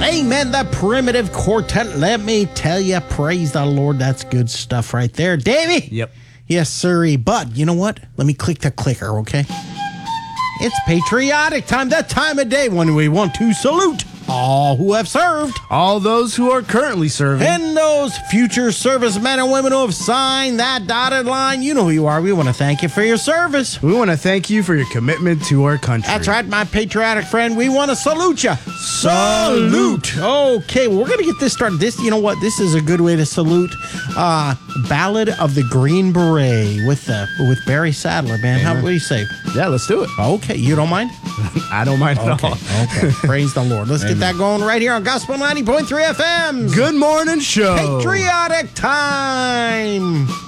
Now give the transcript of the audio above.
Amen. The Primitive Quartet. Let me tell you, praise the Lord. That's good stuff right there. Davey? Yep. Yes, sirree. But you know what? Let me click the clicker, okay? It's patriotic time. That time of day when we want to salute all who have served. All those who are currently serving. And those future servicemen and women who have signed that dotted line. You know who you are. We want to thank you for your service. We want to thank you for your commitment to our country. That's right, my patriotic friend. We want to salute you. Salute. Okay, well, we're going to get this started. You know what? This is a good way to salute. Ballad of the Green Beret with Barry Sadler, man. What do you say? Yeah, let's do it. Okay, you don't mind? I don't mind at all. Okay, praise the Lord. Let's get that going right here on Gospel 90.3 FM. Good morning show. Patriotic time.